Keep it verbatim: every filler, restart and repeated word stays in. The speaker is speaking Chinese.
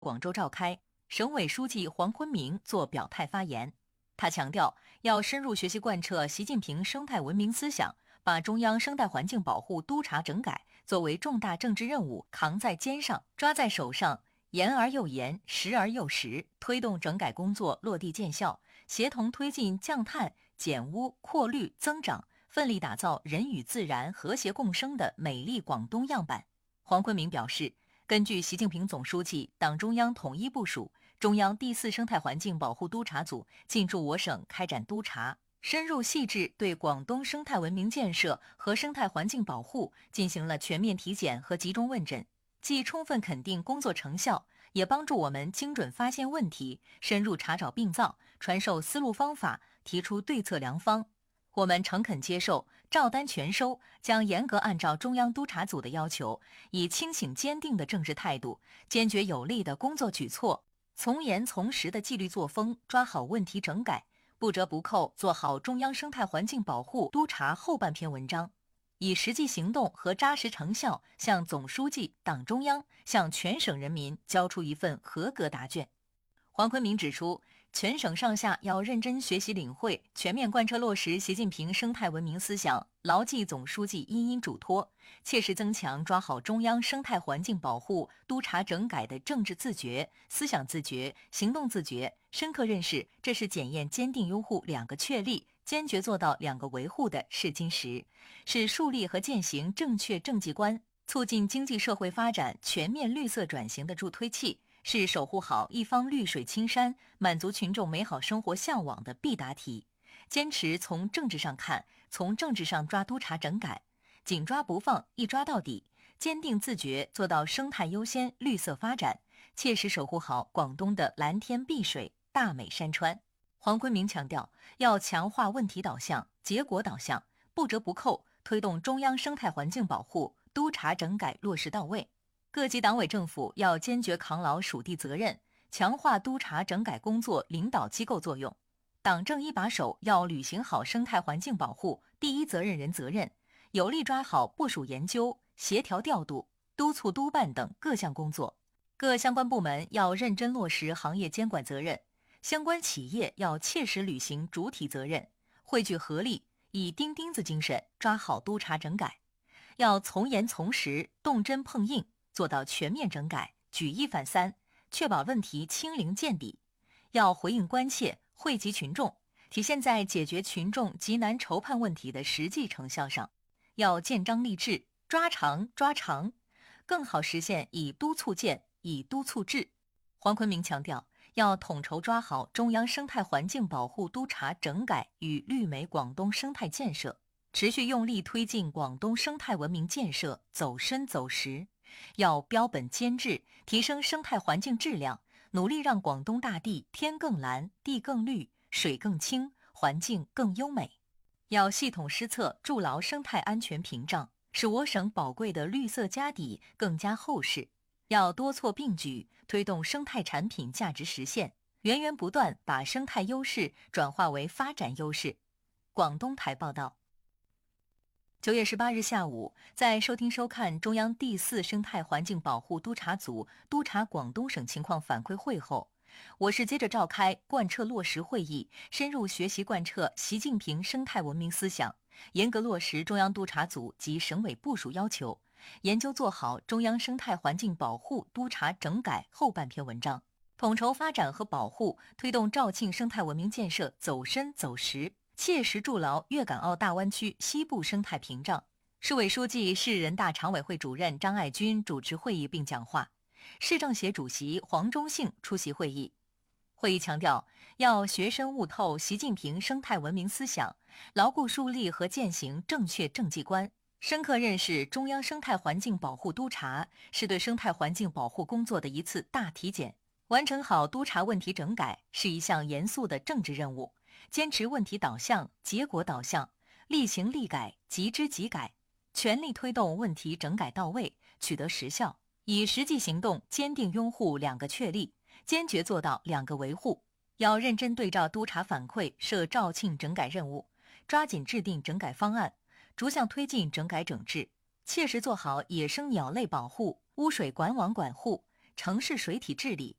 广州召开，省委书记黄坤明作表态发言。他强调，要深入学习贯彻习近平生态文明思想，把中央生态环境保护督查整改作为重大政治任务扛在肩上、抓在手上，严而又严，实而又实，推动整改工作落地见效，协同推进降碳、减污、扩绿、增长，奋力打造人与自然和谐共生的美丽广东样板。黄坤明表示，根据习近平总书记、党中央统一部署，中央第四生态环境保护督查组进驻我省开展督查，深入细致对广东生态文明建设和生态环境保护进行了全面体检和集中问诊，既充分肯定工作成效，也帮助我们精准发现问题，深入查找病灶，传授思路方法，提出对策良方。我们诚恳接受，照单全收，将严格按照中央督查组的要求，以清醒坚定的政治态度，坚决有力的工作举措，从严从实的纪律作风，抓好问题整改，不折不扣做好中央生态环境保护督查后半篇文章，以实际行动和扎实成效向总书记、党中央、向全省人民交出一份合格答卷。黄坤明指出，全省上下要认真学习领会，全面贯彻落实习近平生态文明思想，牢记总书记殷殷嘱托，切实增强抓好中央生态环境保护督查整改的政治自觉、思想自觉、行动自觉，深刻认识这是检验坚定拥护两个确立、坚决做到两个维护的试金石，是树立和践行正确政绩观、促进经济社会发展全面绿色转型的助推器，是守护好一方绿水青山、满足群众美好生活向往的必答题。坚持从政治上看，从政治上抓督查整改，紧抓不放，一抓到底，坚定自觉做到生态优先、绿色发展，切实守护好广东的蓝天碧水、大美山川。黄坤明强调，要强化问题导向、结果导向，不折不扣推动中央生态环境保护督查整改落实到位。各级党委政府要坚决扛牢属地责任，强化督查整改工作领导机构作用。党政一把手要履行好生态环境保护第一责任人责任，有力抓好部署研究、协调调度、督促督办等各项工作。各相关部门要认真落实行业监管责任，相关企业要切实履行主体责任，汇聚合力，以钉钉子精神抓好督查整改。要从严从实、动真碰硬，做到全面整改，举一反三，确保问题清零见底。要回应关切，惠及群众，体现在解决群众急难愁盼问题的实际成效上。要建章立制，抓长抓长，更好实现以督促建、以督促治。黄坤明强调，要统筹抓好中央生态环境保护督查整改与绿美广东生态建设，持续用力推进广东生态文明建设走深走实。要标本兼治，提升生态环境质量，努力让广东大地天更蓝、地更绿、水更清、环境更优美。要系统施策，筑牢生态安全屏障，使我省宝贵的绿色家底更加厚实。要多措并举，推动生态产品价值实现，源源不断把生态优势转化为发展优势。广东台报道。九月十八日下午，在收听收看中央第四生态环境保护督查组督查广东省情况反馈会后，我市接着召开贯彻落实会议，深入学习贯彻习近平生态文明思想，严格落实中央督查组及省委部署要求，研究做好中央生态环境保护督查整改后半篇文章，统筹发展和保护，推动肇庆生态文明建设走深走实，切实筑牢粤港澳大湾区西部生态屏障。市委书记、市人大常委会主任张爱军主持会议并讲话，市政协主席黄忠信出席会议。会议强调，要学深悟透习近平生态文明思想，牢固树立和践行正确政绩观，深刻认识中央生态环境保护督查是对生态环境保护工作的一次大体检，完成好督查问题整改是一项严肃的政治任务，坚持问题导向、结果导向，立行立改，即知即改，全力推动问题整改到位，取得实效，以实际行动坚定拥护两个确立，坚决做到两个维护。要认真对照督查反馈设肇庆整改任务，抓紧制定整改方案，逐项推进整改整治，切实做好野生鸟类保护、污水管网管护、 城市水体治理、